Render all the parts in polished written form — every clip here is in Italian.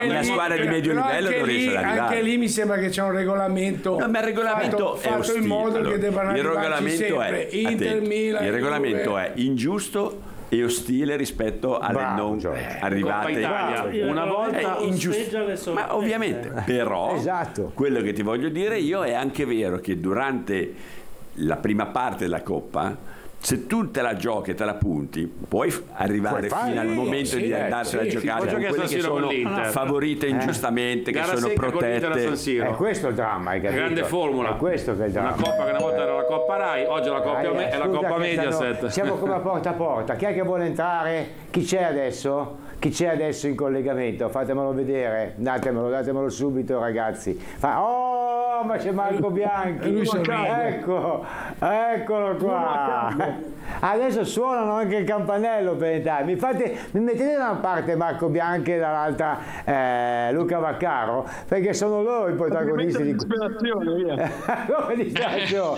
una squadra di medio livello non riesce ad arrivare. Anche lì mi sembra che c'è un regolamento. No, ma il regolamento è fatto in modo allora, che debbano arrivarci sempre Inter, Milan. Il regolamento è ingiusto e ostile rispetto alle non arrivate Italia. Una volta è ingiusto, ma ovviamente però quello che ti voglio dire io è anche vero che durante la prima parte della Coppa, se tu te la giochi e te la punti, puoi arrivare fino al momento di andarsela a giocare con quelle che sono favorite ingiustamente, che sono protette. È questo il dramma, hai capito? Grande formula. È questo che è il dramma. Una Coppa che una volta era la Coppa Rai, oggi è la Coppa è la Coppa Mediaset. Siamo come a porta a porta. Chi è che vuole entrare? Chi c'è adesso? Chi c'è adesso in collegamento? Fatemelo vedere, datemelo subito, ragazzi. Ma c'è Marco Bianchi, eccolo qua. Adesso suonano anche il campanello per entrare. Mi mettete da una parte Marco Bianchi e dall'altra Luca Vaccaro, perché sono loro i protagonisti di disperazione, via. Come disperazione?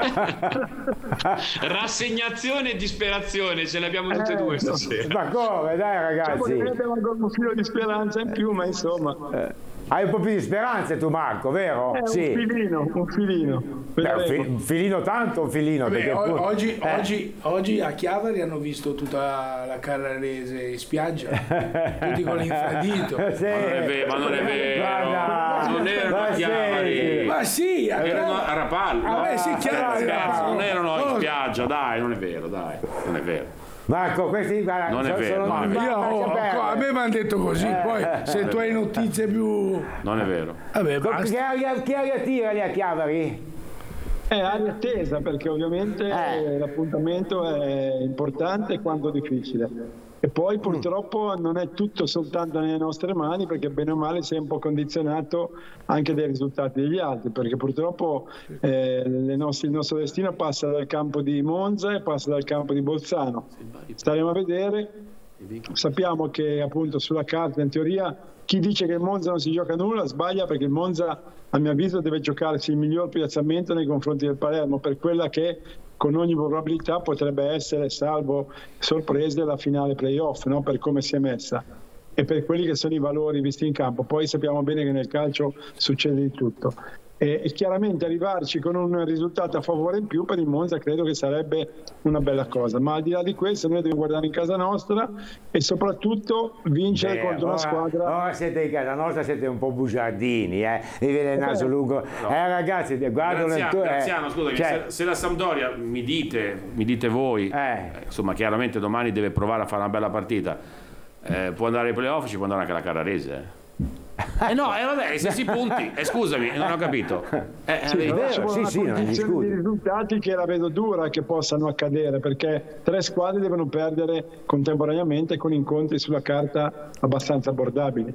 Rassegnazione e disperazione, ce le abbiamo tutte e due stasera. Ma come, dai ragazzi. Abbiamo ancora un filo di speranza in più, ma insomma. Hai un po' più di speranze tu, Marco, vero? Sì. Un filino. Un filino tanto, un filino. Vabbè, perché oggi a Chiavari hanno visto tutta la Carrarese in spiaggia, tutti con l'infradito. Sì. Ma non è vero. Non erano a Chiavari. Ma sì, erano a Rapallo. Vabbè, sì, Chiavari. Non erano in spiaggia, dai, non è vero, non è vero. Marco, questi non è vero, a me mi hanno detto così, poi se tu hai notizie più... Non è vero. Vabbè, chi aria tira lì a Chiavari? Aria tesa, perché ovviamente l'appuntamento è importante quanto difficile. E poi purtroppo non è tutto soltanto nelle nostre mani, perché bene o male si è un po' condizionato anche dai risultati degli altri, perché purtroppo il nostro destino passa dal campo di Monza e passa dal campo di Bolzano. Staremo a vedere. Sappiamo che appunto sulla carta, in teoria, chi dice che il Monza non si gioca nulla sbaglia, perché il Monza, a mio avviso, deve giocarsi il miglior piazzamento nei confronti del Palermo, per quella che con ogni probabilità potrebbe essere, salvo sorprese, la finale playoff, no? Per come si è messa e per quelli che sono i valori visti in campo. Poi sappiamo bene che nel calcio succede di tutto. E chiaramente arrivarci con un risultato a favore in più per il Monza credo che sarebbe una bella cosa, ma al di là di questo noi dobbiamo guardare in casa nostra e soprattutto vincere contro una squadra. Ora siete in casa nostra, siete un po' bugiardini, vi viene il naso lungo. Ragazzi, guardo Graziano, scusami, se la Sampdoria mi dite voi, insomma chiaramente domani deve provare a fare una bella partita, può andare ai playoff, ci può andare anche la Carrarese. Vabbè, stessi punti. Scusami, non ho capito. Una condizione di risultati che la vedo dura che possano accadere, perché 3 squadre devono perdere contemporaneamente con incontri sulla carta abbastanza abbordabili.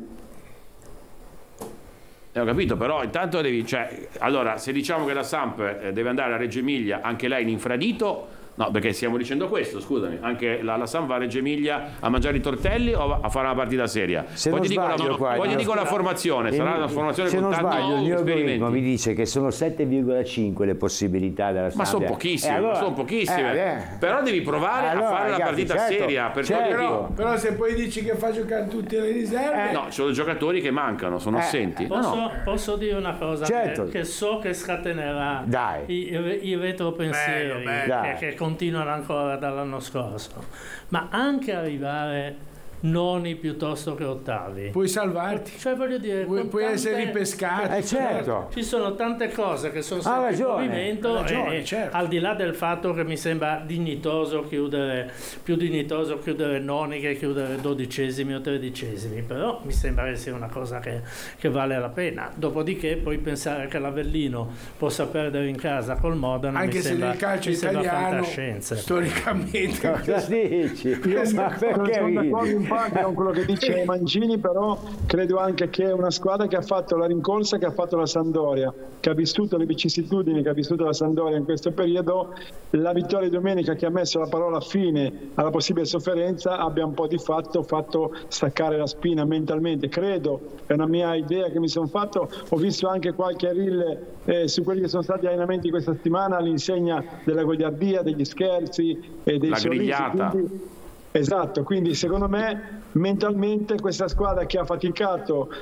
Ho capito, però intanto allora, se diciamo che la Samp deve andare a Reggio Emilia, anche lei in infradito. No, perché stiamo dicendo questo, scusami, anche la Samp va a Reggio Emilia a mangiare i tortelli o a fare una partita seria? Poi ti dico la formazione, sarà una formazione con tanti esperimenti. Se non sbaglio, il mio algoritmo mi dice che sono 7,5 le possibilità della Samp. Ma sono pochissime, però devi provare a fare una partita seria. Però se poi dici che fa giocare tutte le riserve... No, ci sono giocatori che mancano, sono assenti. Posso dire una cosa che so che scatenerà i retropensieri che continuano ancora dall'anno scorso, ma anche arrivare noni piuttosto che ottavi. Puoi salvarti. Cioè voglio dire, puoi essere ripescato. Certo. Ci sono tante cose che sono sempre in movimento certo. Al di là del fatto che mi sembra più dignitoso chiudere noni che chiudere 12esimi o 13esimi, però mi sembra che sia una cosa che vale la pena. Dopodiché poi pensare che l'Avellino possa perdere in casa col Modena, anche se nel calcio italiano storicamente cosa dici? Ma perché con quello che dice Mancini, però credo anche che è una squadra che ha fatto la rincorsa che ha fatto la Sampdoria, che ha vissuto le vicissitudini che ha vissuto la Sampdoria in questo periodo. La vittoria di domenica, che ha messo la parola fine alla possibile sofferenza, abbia un po' di fatto staccare la spina mentalmente, credo, è una mia idea che mi sono fatto. Ho visto anche qualche reel su quelli che sono stati allenamenti questa settimana all'insegna della goliardia, degli scherzi e dei sorrisi, grigliata. Esatto, quindi secondo me mentalmente questa squadra che ha faticato